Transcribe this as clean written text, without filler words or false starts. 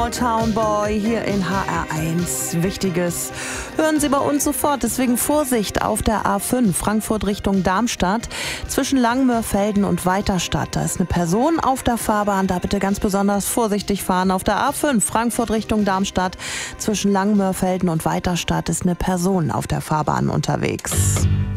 Small Town Boy hier in HR1. Wichtiges hören Sie bei uns sofort. Deswegen Vorsicht auf der A5 Frankfurt Richtung Darmstadt zwischen Langmörfelden und Weiterstadt. Da ist eine Person auf der Fahrbahn. Da bitte ganz besonders vorsichtig fahren. Auf der A5 Frankfurt Richtung Darmstadt zwischen Langmörfelden und Weiterstadt ist eine Person auf der Fahrbahn unterwegs.